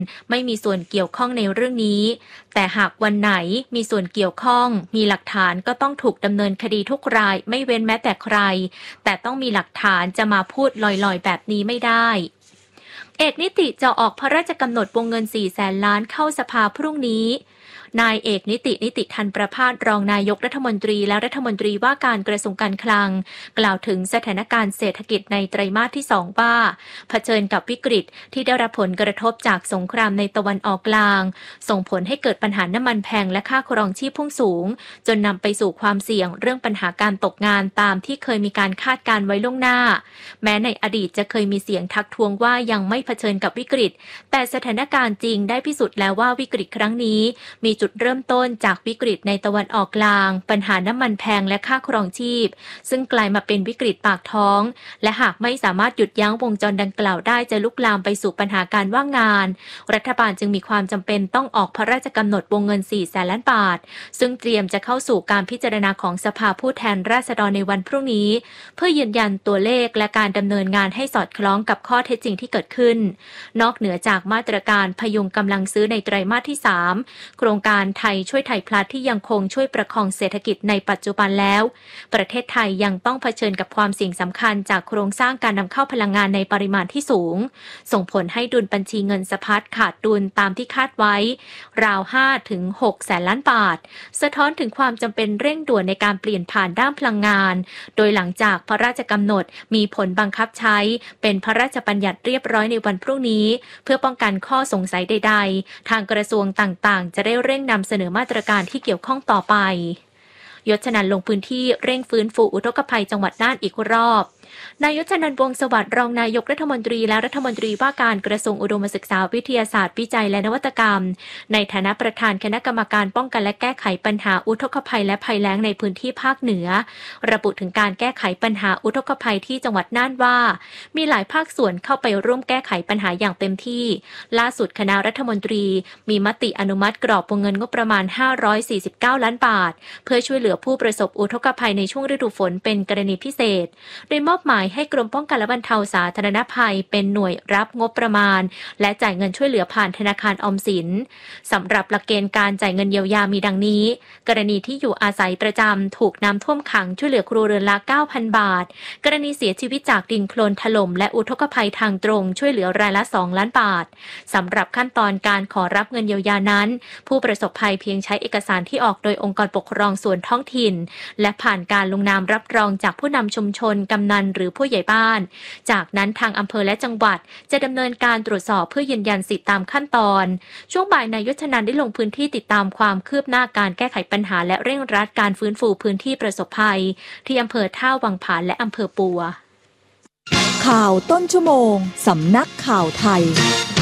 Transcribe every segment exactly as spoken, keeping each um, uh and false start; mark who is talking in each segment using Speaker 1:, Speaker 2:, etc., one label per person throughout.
Speaker 1: ไม่มีส่วนเกี่ยวข้องในเรื่องนี้แต่หากวันไหนมีส่วนเกี่ยวข้องมีหลักฐานก็ต้องถูกดำเนินคดีทุกรายไม่เว้นแม้แต่ใครแต่ต้องมีหลักฐานจะมาพูดลอยๆแบบนี้ไม่ได้เอกนิติจะออกพระราชกำหนดวงเงินสี่แสนล้านเข้าสภาพรุ่งนี้นายเอกนิตินิติทันประภาสรองนายกรัฐมนตรีและรัฐมนตรีว่าการกระทรวงการคลังกล่าวถึงสถานการณ์เศรษฐกิจในไตรมาสที่สองว่าเผชิญกับวิกฤตที่ได้รับผลกระทบจากสงครามในตะวันออกกลางส่งผลให้เกิดปัญหาน้ำมันแพงและค่าครองชีพพุ่งสูงจนนำไปสู่ความเสี่ยงเรื่องปัญหาการตกงานตามที่เคยมีการคาดการไว้ล่วงหน้าแม้ในอดีตจะเคยมีเสียงทักท้วงว่ายังไม่เผชิญกับวิกฤตแต่สถานการณ์จริงได้พิสูจน์แล้วว่าวิกฤตครั้งนี้มีจุดเริ่มต้นจากวิกฤตในตะวันออกกลางปัญหาน้ำมันแพงและค่าครองชีพซึ่งกลายมาเป็นวิกฤตปากท้องและหากไม่สามารถหยุดยั้งวงจรดังกล่าวได้จะลุกลามไปสู่ปัญหาการว่างงานรัฐบาลจึงมีความจำเป็นต้องออกพระราชกำหนดวงเงินสี่แสนล้านบาทซึ่งเตรียมจะเข้าสู่การพิจารณาของสภาผู้แทนราษฎรในวันพรุ่งนี้เพื่อยืนยันตัวเลขและการดำเนินงานให้สอดคล้องกับข้อเท็จจริงที่เกิดขึ้นนอกเหนือจากมาตรการพยุงกำลังซื้อในไตรมาสที่สามโครงการไทยช่วยไทยพลัสที่ยังคงช่วยประคองเศรษฐกิจในปัจจุบันแล้วประเทศไทยยังต้องเผชิญกับความเสี่ยงสำคัญจากโครงสร้างการนำเข้าพลังงานในปริมาณที่สูงส่งผลให้ดุลบัญชีเงินสะพัดขาดดุลตามที่คาดไว้ราว ห้าถึงหก แสนล้านบาทสะท้อนถึงความจำเป็นเร่งด่วนในการเปลี่ยนผ่านด้านพลังงานโดยหลังจากพระราชกำหนดมีผลบังคับใช้เป็นพระราชบัญญัติเรียบร้อยในวันพรุ่งนี้เพื่อป้องกันข้อสงสัยใดๆทางกระทรวงต่างๆจะได้เร่งนำเสนอมาตรการที่เกี่ยวข้องต่อไปยศชนันท์ลงพื้นที่เร่งฟื้นฟูอุทกภัยจังหวัดน่านอีกรอบนายยศชนันท์วงศ์สวัสดิ์รองนายกรัฐมนตรีและรัฐมนตรีว่าการกระทรวงอุดมศึกษาวิทยาศาสตร์วิจัยและนวัตกรรมในฐานะประธานคณะกรรมการป้องกันและแก้ไขปัญหาอุทกภัยและภัยแล้งในพื้นที่ภาคเหนือระบุถึงการแก้ไขปัญหาอุทกภัยที่จังหวัดน่านว่ามีหลายภาคส่วนเข้าไปร่วมแก้ไขปัญหาอย่างเต็มที่ล่าสุดคณะรัฐมนตรีมีมติอนุมัติกรอบวงเงินงบประมาณห้าร้อยสี่สิบเก้าล้านบาทเพื่อช่วยเหลือผู้ประสบอุทกภัยในช่วงฤดูฝนเป็นกรณีพิเศษโดยมอบหมายให้กรมป้องกันและบรรเทาสาธารณภัยเป็นหน่วยรับงบประมาณและจ่ายเงินช่วยเหลือผ่านธนาคารออมสินสำหรับหลักเกณฑ์การจ่ายเงินเยียวยามีดังนี้กรณีที่อยู่อาศัยประจำถูกน้ำท่วมขังช่วยเหลือครัวเรือนละ เก้าพัน บาทกรณีเสียชีวิตจากดินโคลนถล่มและอุทกภัยทางตรงช่วยเหลือรายละสองล้านบาทสำหรับขั้นตอนการขอรับเงินเยียวยานั้นผู้ประสบภัยเพียงใช้เอกสารที่ออกโดยองค์กรปกครองส่วนท้องถิ่นและผ่านการลงนามรับรองจากผู้นำชุมชนกำนันหรือผู้ใหญ่บ้านจากนั้นทางอำเภอและจังหวัดจะดำเนินการตรวจสอบเพื่อยืนยันสิทธิตามขั้นตอนช่วงบ่ายนายยศชนันท์ได้ลงพื้นที่ติดตามความคืบหน้าการแก้ไขปัญหาและเร่งรัดการฟื้นฟูพื้นที่ประสบภัยที่อำเภอท่าวังผาและอำเภอปัว
Speaker 2: ข่าวต้นชั่วโมงสำนักข่าวไทย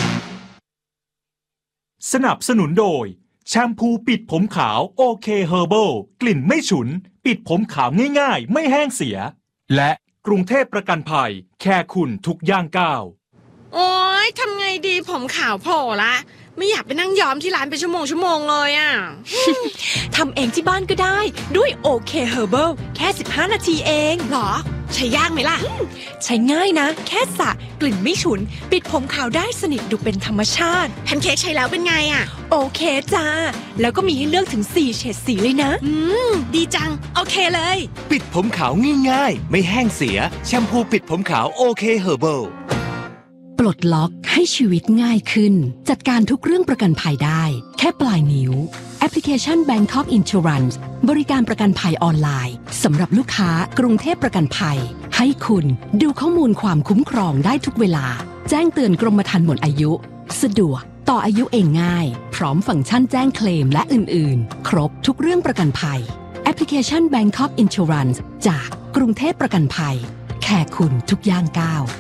Speaker 3: สนับสนุนโดยแชมพูปิดผมขาวโอเคเฮอร์เบิลกลิ่นไม่ฉุนปิดผมขาวง่ายๆไม่แห้งเสียและกรุงเทพประกันภัยแค่คุณทุกย่างก้าว
Speaker 4: โอ๊ยทำไงดีผมขาวโผล่ละไม่อยากไปนั่งย้อมที่ร้านเป็นชั่วโมงชั่วโมงเลยอ่ะ
Speaker 5: ทำเองที่บ้านก็ได้ด้วยโอเคเฮอร์เบิลแค่สิบห้านาทีเอง
Speaker 4: หรอใช้ยากไหมล่ะ
Speaker 5: ใช้ง่ายนะแค่สระกลิ่นไม่ฉุนปิดผมขาวได้สนิทดูเป็นธรรมชาติ
Speaker 4: แพนเค้กใช้แล้วเป็นไงอ่ะ
Speaker 5: โอเคจ้าแล้วก็มีให้เลือกถึงสี่เฉดสีเลยนะ
Speaker 4: อืมดีจังโอเคเลย
Speaker 6: ปิดผมขาวง่ายๆไม่แห้งเสียแชมพูปิดผมขาวโอเคเฮอร์เบิล
Speaker 7: ปลดล็อกให้ชีวิตง่ายขึ้นจัดการทุกเรื่องประกันภัยได้แค่ปลายนิ้วแอปพลิเคชัน Bangkok Insurance บริการประกันภัยออนไลน์สำหรับลูกค้ากรุงเทพประกันภัยให้คุณดูข้อมูลความคุ้มครองได้ทุกเวลาแจ้งเตือนกรมธรรม์หมดอายุสะดวกต่ออายุเองง่ายพร้อมฟังก์ชันแจ้งเคลมและอื่นๆครบทุกเรื่องประกันภัยแอปพลิเคชัน Bangkok Insurance จากกรุงเทพประกันภัยแค่คุณทุกย่างก้าว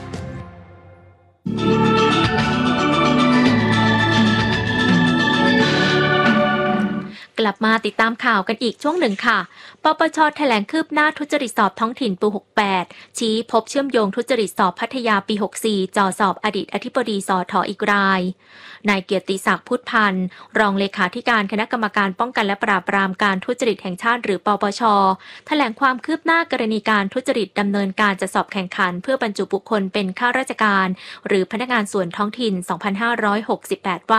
Speaker 1: กลับมาติดตามข่าวกันอีกช่วงหนึ่งค่ะปปช.แถลงคืบหน้าทุจริตสอบท้องถิ่นปีหกแปดชี้พบเชื่อมโยงทุจริตสอบพัทยาปีหกสี่จ่อสอบอดีตอธิบดีสท.อีกรายนายเกียรติศักดิ์พุทธพันธ์รองเลขาธิการคณะกรรมการป้องกันและปราบปรามการทุจริตแห่งชาติหรือปปช.แถลงความคืบหน้ากรณีการทุจริตดำเนินการจัดสอบแข่งขันเพื่อบรรจุบุคคลเป็นข้าราชการหรือพนักงานส่วนท้องถิ่น สองพันห้าร้อยหกสิบแปด ว่า